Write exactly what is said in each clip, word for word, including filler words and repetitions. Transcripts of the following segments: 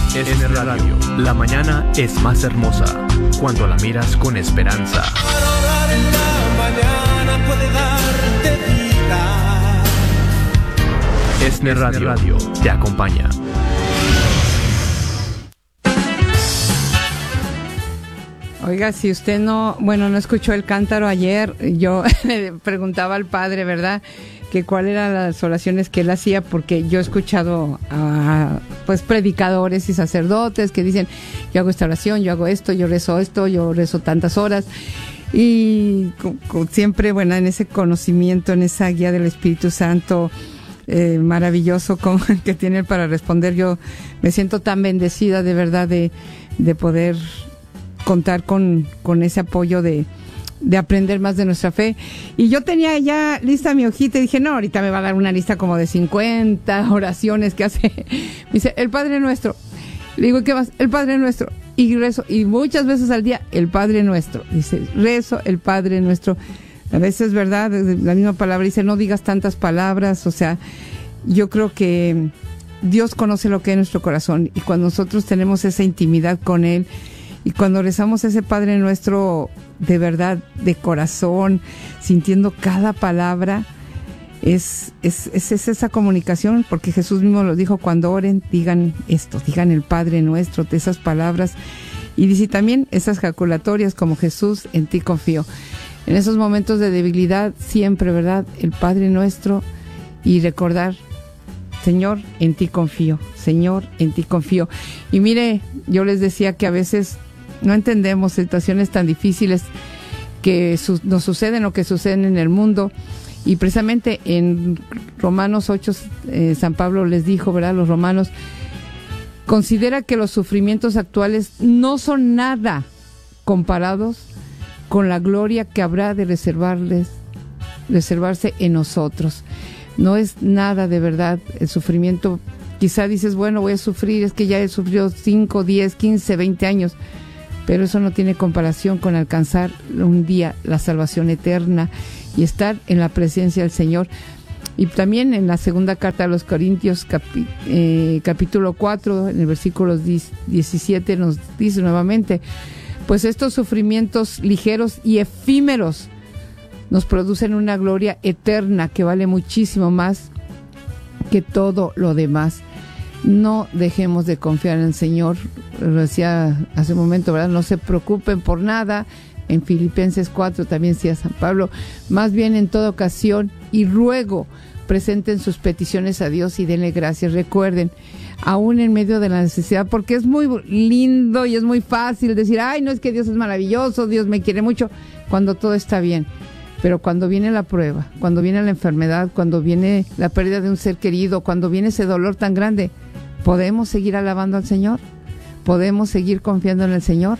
S N Radio. La mañana es más hermosa cuando la miras con esperanza. Para orar en la mañana puede darte vida. S N Radio te acompaña. Oiga, si usted no, bueno, no escuchó el cántaro ayer, yo le preguntaba al padre, ¿verdad?, que cuáles eran las oraciones que él hacía, porque yo he escuchado a, pues, predicadores y sacerdotes que dicen, yo hago esta oración, yo hago esto, yo rezo esto, yo rezo tantas horas, y con, con siempre, bueno, en ese conocimiento, en esa guía del Espíritu Santo eh, maravilloso como el que tiene para responder, yo me siento tan bendecida de verdad de, de poder contar con, con ese apoyo de de aprender más de nuestra fe. Y yo tenía ya lista mi hojita y dije, no, ahorita me va a dar una lista como de cincuenta oraciones que hace. Me dice, el Padre Nuestro. Le digo, ¿qué más? El Padre Nuestro. Y rezo, y muchas veces al día, el Padre Nuestro. Dice, rezo el Padre Nuestro. A veces, ¿verdad? La misma palabra dice, no digas tantas palabras. O sea, yo creo que Dios conoce lo que es nuestro corazón. Y cuando nosotros tenemos esa intimidad con Él, y cuando rezamos ese Padre Nuestro de verdad, de corazón, sintiendo cada palabra, es, es, es, es esa comunicación, porque Jesús mismo lo dijo, cuando oren, digan esto, digan el Padre Nuestro, de esas palabras, y dice también esas jaculatorias como Jesús, en ti confío. En esos momentos de debilidad, siempre, ¿verdad?, el Padre Nuestro, y recordar, Señor, en ti confío, Señor, en ti confío. Y mire, yo les decía que a veces no entendemos situaciones tan difíciles que su, nos suceden o que suceden en el mundo. Y precisamente en Romanos ocho, eh, San Pablo les dijo, ¿verdad?, los romanos, considera que los sufrimientos actuales no son nada comparados con la gloria que habrá de reservarles, reservarse en nosotros. No es nada de verdad el sufrimiento. Quizá dices, bueno, voy a sufrir, es que ya he sufrido cinco, diez, quince, veinte años. Pero eso no tiene comparación con alcanzar un día la salvación eterna y estar en la presencia del Señor. Y también en la segunda carta a los Corintios, capi, eh, capítulo cuatro, en el versículo diecisiete, nos dice nuevamente, pues estos sufrimientos ligeros y efímeros nos producen una gloria eterna que vale muchísimo más que todo lo demás. No dejemos de confiar en el Señor. Lo decía hace un momento, ¿verdad? No se preocupen por nada. En Filipenses cuatro también decía San Pablo, más bien en toda ocasión y ruego presenten sus peticiones a Dios y denle gracias. Recuerden, aún en medio de la necesidad, porque es muy lindo y es muy fácil decir, ay, no, es que Dios es maravilloso, Dios me quiere mucho, cuando todo está bien. Pero cuando viene la prueba, cuando viene la enfermedad, cuando viene la pérdida de un ser querido, cuando viene ese dolor tan grande, ¿podemos seguir alabando al Señor? ¿Podemos seguir confiando en el Señor?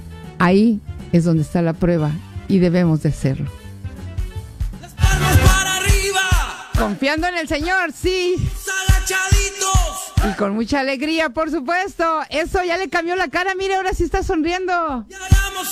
Ahí es donde está la prueba y debemos de hacerlo. Las palmas para arriba. Confiando en el Señor, sí. Agachaditos. Y con mucha alegría, por supuesto. Eso ya le cambió la cara. Mire, ahora sí está sonriendo. Y hagamos